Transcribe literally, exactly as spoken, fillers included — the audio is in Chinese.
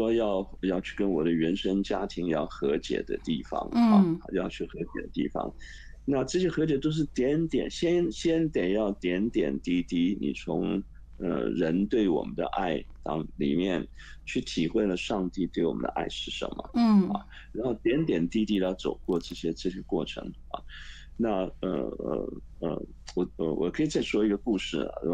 说要要去跟我的原生家庭要和解的地方啊， 嗯要去和解的地方。那这些和解都是点点，先先得要点点滴滴，你从呃人对我们的爱当里面去体会了上帝对我们的爱是什么啊， 嗯然后点点滴滴地走过这些这些过程啊。那呃呃呃，我我我可以再说一个故事啊。